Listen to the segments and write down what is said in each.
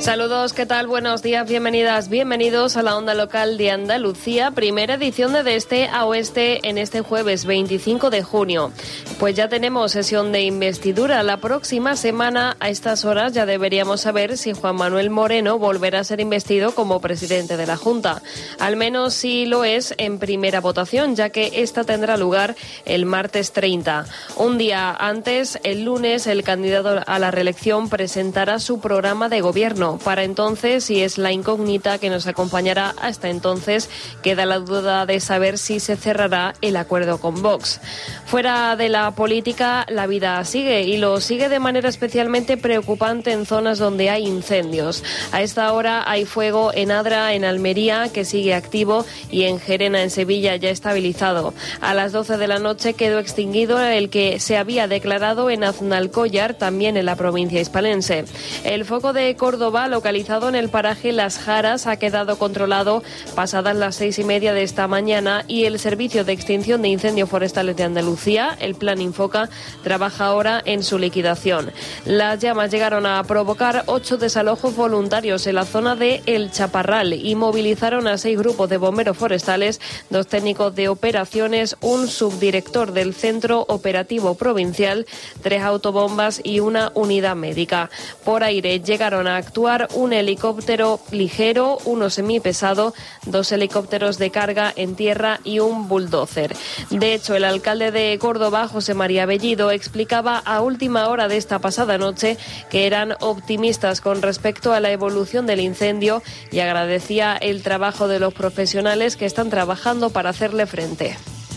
Saludos, ¿qué tal? Buenos días, bienvenidas, bienvenidos a la Onda Local de Andalucía, primera edición de Este a Oeste en este jueves 25 de junio. Pues ya tenemos sesión de investidura. La próxima semana, a estas horas, ya deberíamos saber si Juan Manuel Moreno volverá a ser investido como presidente de la Junta. Al menos si lo es en primera votación, ya que esta tendrá lugar el martes 30. Un día antes, el lunes, el candidato a la reelección presentará su programa de gobierno. Para entonces, y es la incógnita que nos acompañará hasta entonces, queda la duda de saber si se cerrará el acuerdo con Vox. Fuera de la política, la vida sigue y lo sigue de manera especialmente preocupante en zonas donde hay incendios. A esta hora hay fuego en Adra, en Almería, que sigue activo, y en Gerena, en Sevilla, ya estabilizado. A las 12 de la noche quedó extinguido el que se había declarado en Aznalcóllar, también en la provincia hispalense. El foco de Córdoba, localizado en el paraje Las Jaras, ha quedado controlado pasadas las 6:30 de esta mañana, y el Servicio de Extinción de Incendios Forestales de Andalucía, el Plan Infoca, trabaja ahora en su liquidación. Las llamas llegaron a provocar 8 desalojos voluntarios en la zona de El Chaparral y movilizaron a 6 grupos de bomberos forestales, 2 técnicos de operaciones, un subdirector del Centro Operativo Provincial, 3 autobombas y una unidad médica. Por aire llegaron a actuar un helicóptero ligero, uno semipesado, 2 helicópteros de carga en tierra y un bulldozer. De hecho, el alcalde de Córdoba, José María Bellido, explicaba a última hora de esta pasada noche que eran optimistas con respecto a la evolución del incendio y agradecía el trabajo de los profesionales que están trabajando para hacerle frente.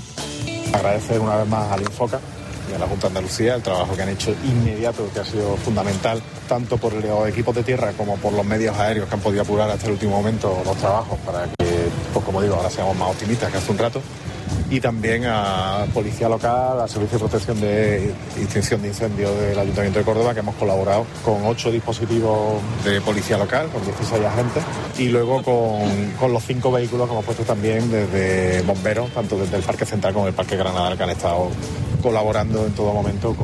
Agradecer una vez más al Infoca y a la Junta de Andalucía el trabajo que han hecho inmediato, que ha sido fundamental, tanto por los equipos de tierra como por los medios aéreos que han podido apurar hasta el último momento los trabajos para que, pues como digo, ahora seamos más optimistas que hace un rato. Y también a Policía Local, al Servicio de Protección de Extinción de Incendios del Ayuntamiento de Córdoba, que hemos colaborado con 8 dispositivos de Policía Local, con 16 agentes, y luego con los 5 vehículos que hemos puesto también desde bomberos, tanto desde el Parque Central como el Parque Granada, que han estado colaborando en todo momento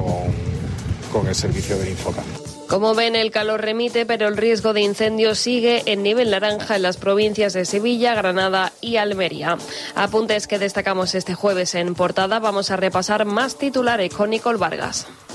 con el servicio del Infoca. Como ven, el calor remite, pero el riesgo de incendios sigue en nivel naranja en las provincias de Sevilla, Granada y Almería. Apuntes que destacamos este jueves en portada. Vamos a repasar más titulares con Nicole Vargas.